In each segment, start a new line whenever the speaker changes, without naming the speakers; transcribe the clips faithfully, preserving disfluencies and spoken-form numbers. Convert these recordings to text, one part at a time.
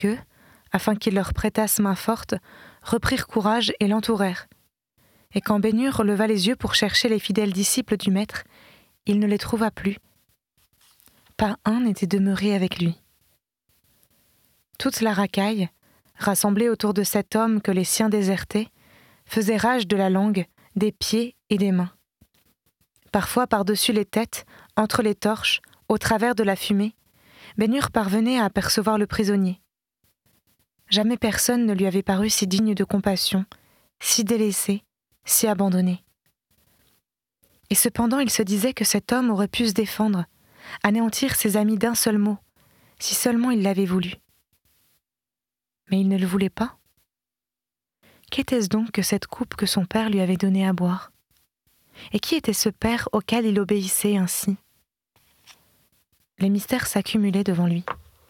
qu'eux, afin qu'ils leur prêtassent main forte, reprirent courage et l'entourèrent. Et quand Bénur leva les yeux pour chercher les fidèles disciples du Maître, il ne les trouva plus. Pas un n'était demeuré avec lui. Toute la racaille, rassemblée autour de cet homme que les siens désertaient, faisait rage de la langue, des pieds et des mains. Parfois, par-dessus les têtes, entre les torches, au travers de la fumée, Bénur parvenait à apercevoir le prisonnier. Jamais personne ne lui avait paru si digne de compassion, si délaissé, si abandonné. Et cependant, il se disait que cet homme aurait pu se défendre, anéantir ses amis d'un seul mot, si seulement il l'avait voulu. Mais il ne le voulait pas. Qu'était-ce donc que cette coupe que son père lui avait donnée à boire? Et qui était ce père auquel il obéissait ainsi? Les mystères s'accumulaient devant lui.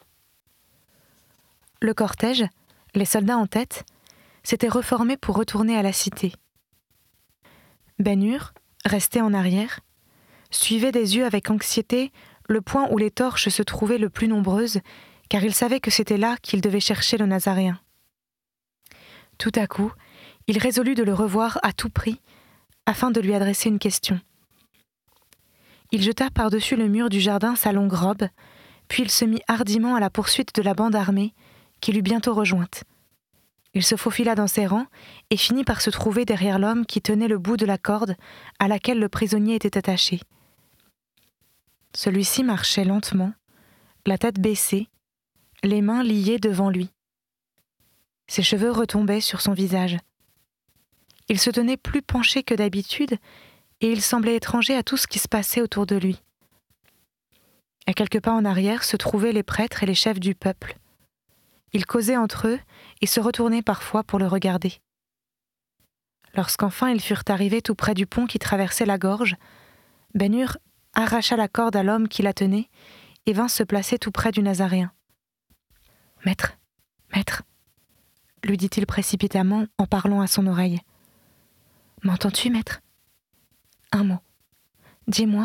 Le cortège, les soldats en tête, s'était reformé pour retourner à la cité. Bénur, resté en arrière, suivait des yeux avec anxiété le point où les torches se trouvaient le plus nombreuses, car il savait que c'était là qu'il devait chercher le Nazaréen. Tout à coup, il résolut de le revoir à tout prix, afin de lui adresser une question. Il jeta par-dessus le mur du jardin sa longue robe, puis il se mit hardiment à la poursuite de la bande armée, qui l'eut bientôt rejointe. Il se faufila dans ses rangs et finit par se trouver derrière l'homme qui tenait le bout de la corde à laquelle le prisonnier était attaché. Celui-ci marchait lentement, la tête baissée, les mains liées devant lui. Ses cheveux retombaient sur son visage. Il se tenait plus penché que d'habitude et il semblait étranger à tout ce qui se passait autour de lui. À quelques pas en arrière se trouvaient les prêtres et les chefs du peuple. Ils causaient entre eux et se retournaient parfois pour le regarder. Lorsqu'enfin ils furent arrivés tout près du pont qui traversait la gorge, Bénur arracha la corde à l'homme qui la tenait et vint se placer tout près du Nazaréen. « Maître, maître !» lui dit-il précipitamment en parlant à son oreille. « M'entends-tu, maître ? Un mot. Dis-moi. »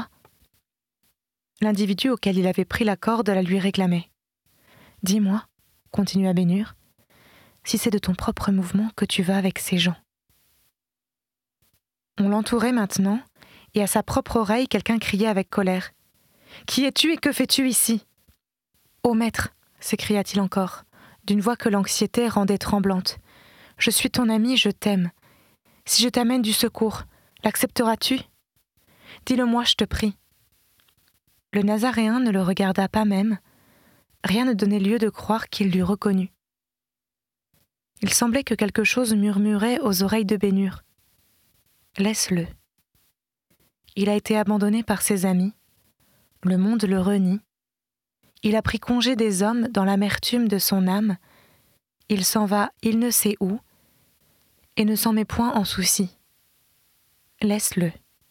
L'individu auquel il avait pris la corde la lui réclamait. « Dis-moi, » continua Bénur, « si c'est de ton propre mouvement que tu vas avec ces gens. » On l'entourait maintenant, et à sa propre oreille, quelqu'un criait avec colère. « Qui es-tu et que fais-tu ici ?»« Ô maître !» s'écria-t-il encore, d'une voix que l'anxiété rendait tremblante. « Je suis ton ami, je t'aime. Si je t'amène du secours, l'accepteras-tu ? Dis-le-moi, je te prie. » Le Nazaréen ne le regarda pas même. Rien ne donnait lieu de croire qu'il l'eût reconnu. Il semblait que quelque chose murmurait aux oreilles de Bénur. « Laisse-le. Il a été abandonné par ses amis. Le monde le renie. Il a pris congé des hommes dans l'amertume de son âme. Il s'en va il ne sait où et ne s'en met point en souci. Laisse-le. »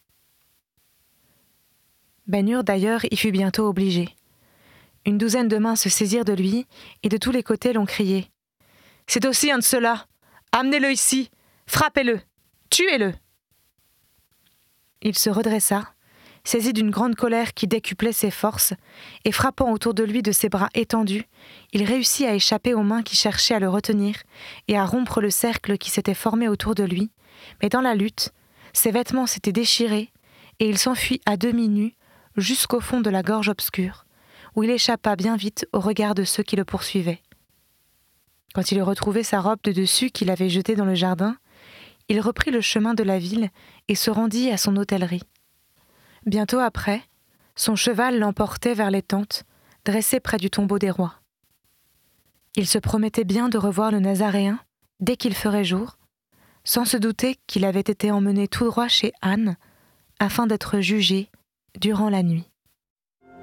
Bénur d'ailleurs y fut bientôt obligé. Une douzaine de mains se saisirent de lui et de tous les côtés l'on criait. « C'est aussi un de ceux-là. Amenez-le ici. Frappez-le. Tuez-le. » Il se redressa, saisi d'une grande colère qui décuplait ses forces, et frappant autour de lui de ses bras étendus, il réussit à échapper aux mains qui cherchaient à le retenir et à rompre le cercle qui s'était formé autour de lui, mais dans la lutte, ses vêtements s'étaient déchirés et il s'enfuit à demi nu jusqu'au fond de la gorge obscure, où il échappa bien vite au regard de ceux qui le poursuivaient. Quand il eut retrouvé sa robe de dessus qu'il avait jetée dans le jardin, il reprit le chemin de la ville et se rendit à son hôtellerie. Bientôt après, son cheval l'emportait vers les tentes, dressées près du tombeau des rois. Il se promettait bien de revoir le Nazaréen dès qu'il ferait jour, sans se douter qu'il avait été emmené tout droit chez Anne, afin d'être jugé durant la nuit.